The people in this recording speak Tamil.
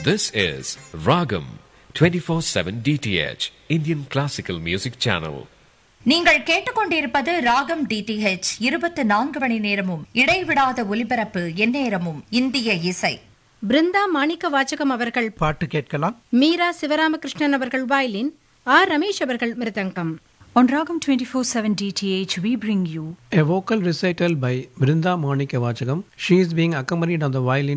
This is Ragam 24/7 DTH Indian Classical Music Channel. நீங்கள் கேட்டுக்கொண்டிருப்பது ராகம் டிடிஹெச் 24 மணி நேரமும் இடைவிடாத ஒலிபரப்பு எந்நேரமும் இந்திய இசை. பிருந்தா மாணிக்க வாச்சகம் அவர்கள் பாட்டு கேட்கலாம். மீரா சிவராமகிருஷ்ணன் அவர்கள் வயலின், ஆர் ரமேஷ் அவர்கள் மிருதங்கம். On Ragam 24/7 DTH, we bring you A vocal recital by Brinda Monika Vachagam. She is being accompanied on the violin